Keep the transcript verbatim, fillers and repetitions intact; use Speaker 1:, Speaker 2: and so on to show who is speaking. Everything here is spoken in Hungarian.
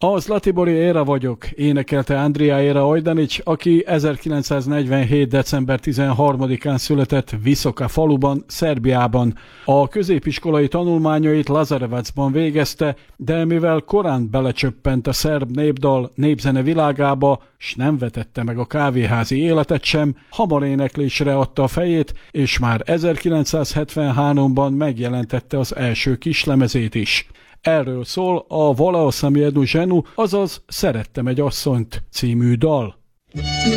Speaker 1: A Zlatibori Éra vagyok, énekelte Andrija Éra Ojdanics, aki ezerkilencszáznegyvenhét. december tizenharmadikán született Viszoka faluban, Szerbiában. A középiskolai tanulmányait Lazarevacban végezte, de mivel korán belecsöppent a szerb népdal népzene világába, s nem vetette meg a kávéházi életet sem, hamar éneklésre adta a fejét, és már ezerkilencszázhetvenháromban megjelentette az első kislemezét is. Erről szól a Volao sam jednu ženu, azaz Szerettem egy asszonyt című dal.